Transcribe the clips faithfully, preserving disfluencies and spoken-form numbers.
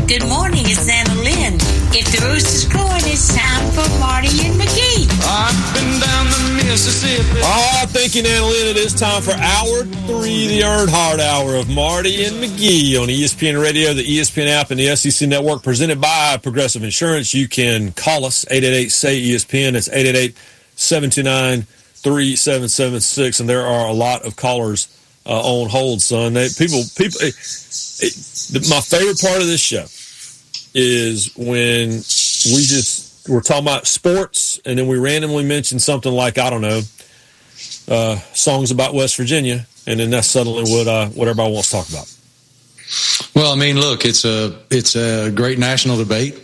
Good morning, it's Anna Lynn. If the rooster's crowing, it's time for Marty and McGee. I've been down the Mississippi. Oh, thank you, Anna Lynn. It is time for hour three, the Earnhardt Hour of Marty and McGee on E S P N Radio, the E S P N app, and the S E C Network, presented by Progressive Insurance. You can call us, eight eight eight, S A Y, E S P N. It's eight eight eight, seven two nine, three seven seven six, and there are a lot of callers uh, on hold, son. They, people, people. It, it, my favorite part of this show is when we just we're talking about sports, and then we randomly mention something like, I don't know, uh, songs about West Virginia, and then that's suddenly what uh, what everybody wants to talk about. Well, I mean, look, it's a it's a great national debate,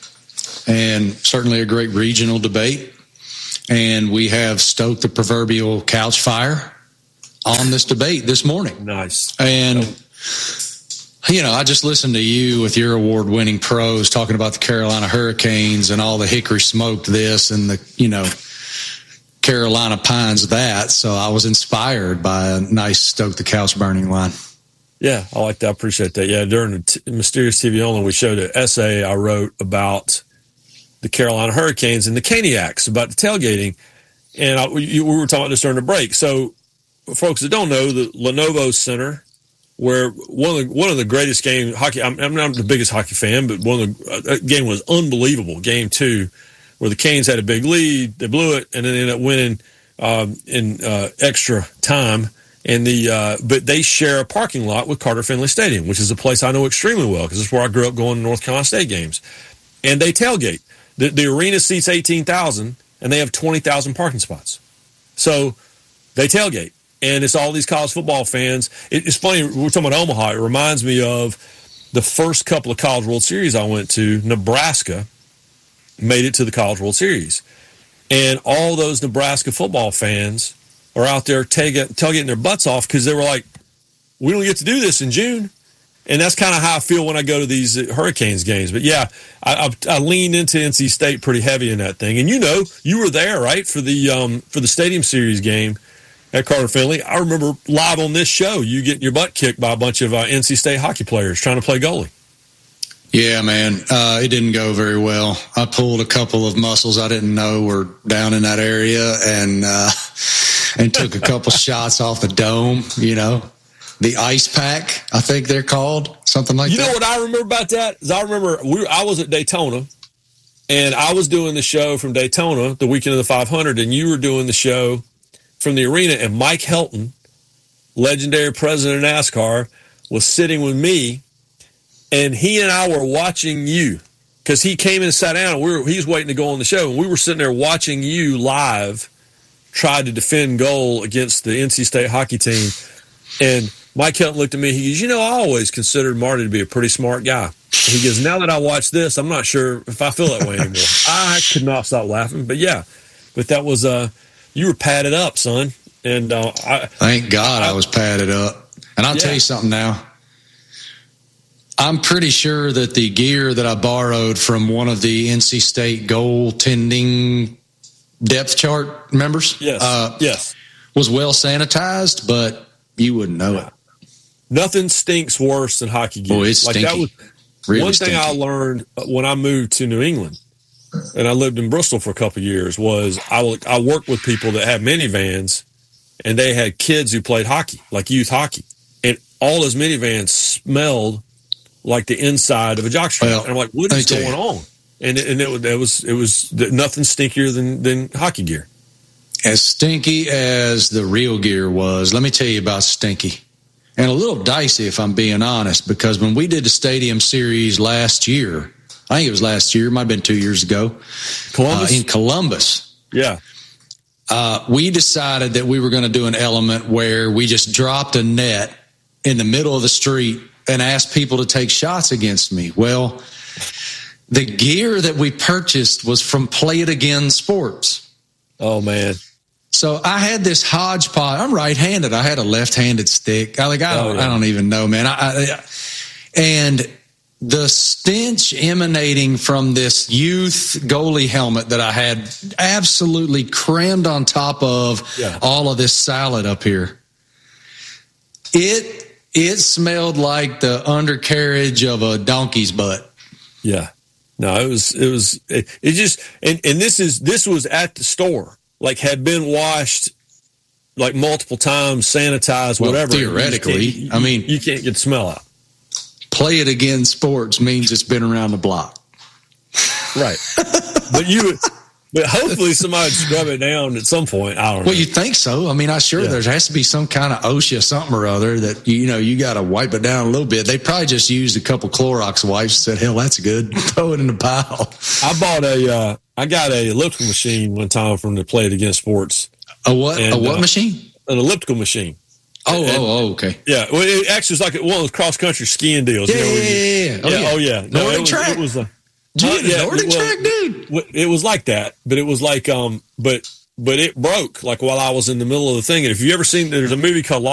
and certainly a great regional debate, and we have stoked the proverbial couch fire on this debate this morning. Nice. And you know, I just listened to you with your award-winning pros talking about the Carolina Hurricanes and all the hickory smoked this and the, you know, Carolina Pines that. So I was inspired by a nice stoke the couch burning line. Yeah, I like that. I appreciate that. Yeah, during the t- Mysterious T V Only, we showed an essay I wrote about the Carolina Hurricanes and the Caniacs, about the tailgating. And I, we, we were talking about this during the break. So, folks that don't know, the Lenovo Center, where one of the, one of the greatest games, hockey, I'm, I'm not the biggest hockey fan, but one of the uh, that game was unbelievable. Game two, where the Canes had a big lead, they blew it, and then they ended up winning um, in uh, extra time. And the uh, but they share a parking lot with Carter Finley Stadium, which is a place I know extremely well because it's where I grew up going to North Carolina State games. And they tailgate. The, the arena seats eighteen thousand, and they have twenty thousand parking spots. So they tailgate. And it's all these college football fans. It, it's funny, we're talking about Omaha. It reminds me of the first couple of College World Series I went to. Nebraska made it to the College World Series. And all those Nebraska football fans are out there tailgating, tailgating their butts off because they were like, we don't get to do this in June. And that's kind of how I feel when I go to these Hurricanes games. But, yeah, I, I, I leaned into N C State pretty heavy in that thing. And, you know, you were there, right, for the um, for the Stadium Series game at Carter Finley. I remember live on this show, you getting your butt kicked by a bunch of uh, N C State hockey players trying to play goalie. Yeah, man, uh, it didn't go very well. I pulled a couple of muscles I didn't know were down in that area, and uh, and took a couple shots off the dome. You know, the ice pack, I think they're called, something like you that. You know what I remember about that is I remember we were, I was at Daytona, and I was doing the show from Daytona the weekend of the five hundred, and you were doing the show from the arena, and Mike Helton, legendary president of NASCAR, was sitting with me, and he and I were watching you because he came in and sat down. And we were, he was waiting to go on the show, and we were sitting there watching you live try to defend goal against the N C State hockey team. And Mike Helton looked at me. He goes, you know, I always considered Marty to be a pretty smart guy. And he goes, now that I watch this, I'm not sure if I feel that way anymore. I could not stop laughing, but yeah, but that was uh. You were padded up, son. And uh, I, Thank God I, I was padded up. And I'll yeah. tell you something now. I'm pretty sure that the gear that I borrowed from one of the N C State goaltending depth chart members yes. Uh, yes. was well sanitized, but you wouldn't know it. Nothing stinks worse than hockey gear. Boy, it's like stinky. That was really one stinky. thing I learned when I moved to New England. And I lived in Bristol for a couple of years, was I, I worked with people that had minivans, and they had kids who played hockey, like youth hockey. And all those minivans smelled like the inside of a jockstrap. Well, and I'm like, what is going you. on? And, it, and it, it was it was nothing stinkier than, than hockey gear. As stinky as the real gear was, let me tell you about stinky. And a little dicey, if I'm being honest, because when we did the Stadium Series last year, I think it was last year, it might have been two years ago, Columbus? Uh, in Columbus. Yeah. Uh, we decided that we were going to do an element where we just dropped a net in the middle of the street and asked people to take shots against me. Well, the gear that we purchased was from Play It Again Sports. Oh, man. So I had this hodgepodge. I'm right-handed. I had a left-handed stick. I like I don't, oh, yeah. I don't even know, man. I, I, and the stench emanating from this youth goalie helmet that I had absolutely crammed on top of yeah. all of this salad up here. It it smelled like the undercarriage of a donkey's butt. Yeah. No, it was, it was, it, it just, and, and this is, this was at the store, like had been washed like multiple times, sanitized, well, whatever. Theoretically, you I mean, you can't get the smell out. Play it again sports means it's been around the block. Right. But you, but hopefully somebody would scrub it down at some point. I don't know. Well, you think so. I mean, I sure yeah. there has to be some kind of OSHA something or other that, you know, you got to wipe it down a little bit. They probably just used a couple Clorox wipes and said, hell, that's good. Throw it in the pile. I bought a, uh, I got a elliptical machine one time from the Play It Again Sports. A what? And, a what uh, machine? An elliptical machine. Oh, and, oh, oh, okay. Yeah. Well, it actually was like one of those cross country skiing deals. Yeah, you know, yeah, you, yeah, yeah. Oh, yeah. yeah. Oh, yeah. No, Nordic it was, track. It was a, Dude, uh, yeah, Nordic well, track, dude. It was like that, but it was like, um, but, but it broke like while I was in the middle of the thing. And if you ever seen, there's a movie called